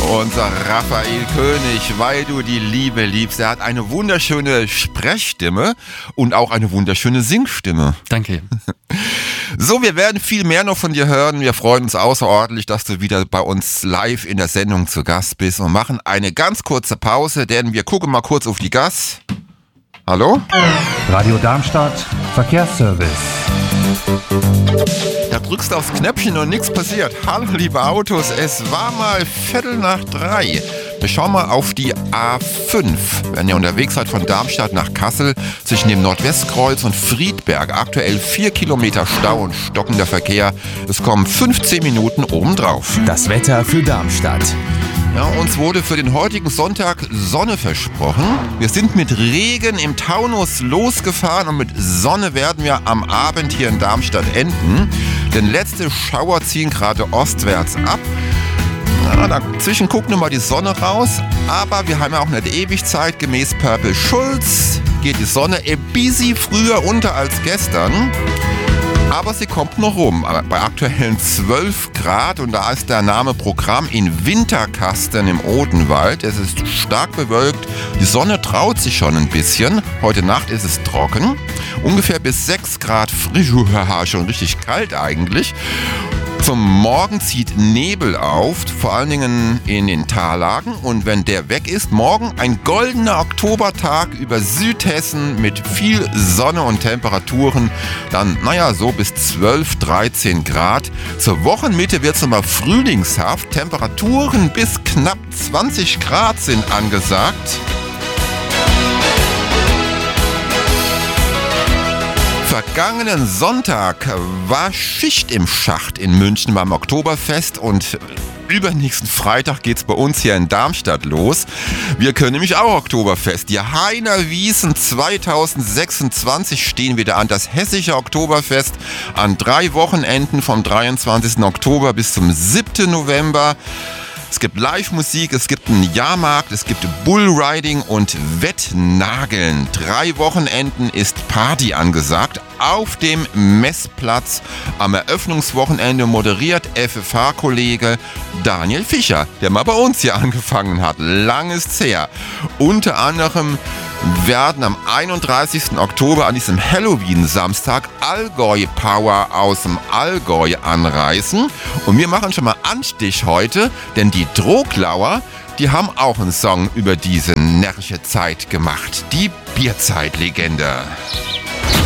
Unser Raphael König, weil du die Liebe liebst. Er hat eine wunderschöne Sprechstimme und auch eine wunderschöne Singstimme. Danke. So, wir werden viel mehr noch von dir hören. Wir freuen uns außerordentlich, dass du wieder bei uns live in der Sendung zu Gast bist und machen eine ganz kurze Pause, denn wir gucken mal kurz auf die Gas. Hallo? Radio Darmstadt, Verkehrsservice. Da drückst du aufs Knöpfchen und nichts passiert. Hallo liebe Autos, es war mal 2:45. Wir schauen mal auf die A5. Wenn ihr unterwegs seid von Darmstadt nach Kassel, zwischen dem Nordwestkreuz und Friedberg, aktuell 4 Kilometer Stau und stockender Verkehr. Es kommen 15 Minuten obendrauf. Das Wetter für Darmstadt. Ja, uns wurde für den heutigen Sonntag Sonne versprochen. Wir sind mit Regen im Taunus losgefahren und mit Sonne werden wir am Abend hier in Darmstadt enden. Denn letzte Schauer ziehen gerade ostwärts ab. Ja, dazwischen guckt nun mal die Sonne raus, aber wir haben ja auch nicht ewig Zeit. Gemäß Purple Schulz geht die Sonne ein bisschen früher unter als gestern. Aber sie kommt noch rum, bei aktuellen 12 Grad und da ist der Name Programm in Winterkasten im Odenwald. Es ist stark bewölkt, die Sonne traut sich schon ein bisschen. Heute Nacht ist es trocken, ungefähr bis 6 Grad frisch, schon richtig kalt eigentlich. Zum Morgen zieht Nebel auf, vor allen Dingen in den Tallagen. Und wenn der weg ist, morgen ein goldener Oktobertag über Südhessen mit viel Sonne und Temperaturen. Dann, so bis 12, 13 Grad. Zur Wochenmitte wird es nochmal frühlingshaft. Temperaturen bis knapp 20 Grad sind angesagt. Vergangenen Sonntag war Schicht im Schacht in München beim Oktoberfest und übernächsten Freitag geht's bei uns hier in Darmstadt los. Wir können nämlich auch Oktoberfest. Die Hainer Wiesn 2026 stehen wieder an. Das hessische Oktoberfest an 3 Wochenenden vom 23. Oktober bis zum 7. November. Es gibt Live-Musik, es gibt einen Jahrmarkt, es gibt Bullriding und Wettnageln. 3 Wochenenden ist Party angesagt auf dem Messplatz. Am Eröffnungswochenende moderiert FFH-Kollege Daniel Fischer, der mal bei uns hier angefangen hat. Lang ist's her. Unter anderem werden am 31. Oktober an diesem Halloween-Samstag Allgäu Power aus dem Allgäu anreisen. Und wir machen schon mal Anstich heute, denn die Droglauer, die haben auch einen Song über diese närrische Zeit gemacht. Die Bierzeitlegende.